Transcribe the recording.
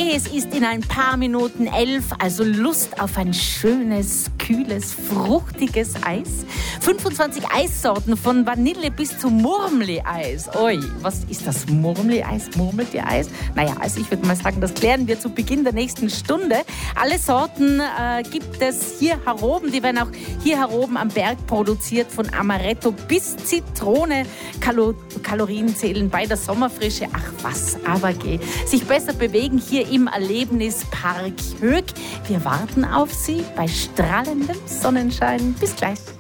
Es ist in ein paar Minuten 11, also Lust auf ein schönes, kühles, fruchtiges Eis. 25 Eissorten von Vanille bis zu Murmeli-Eis. Ui, was ist das Murmeli-Eis? Murmelte-Eis? Naja, also ich würde mal sagen, das klären wir zu Beginn der nächsten Stunde. Alle Sorten gibt es hier heroben. Die werden auch hier heroben am Berg produziert, von Amaretto bis Zitrone. Kalorien zählen bei der Sommerfrische. Ach was, aber geh. Sich besser bewegen hier im Erlebnispark Höck. Wir warten auf Sie bei strahlendem Sonnenschein. Bis gleich.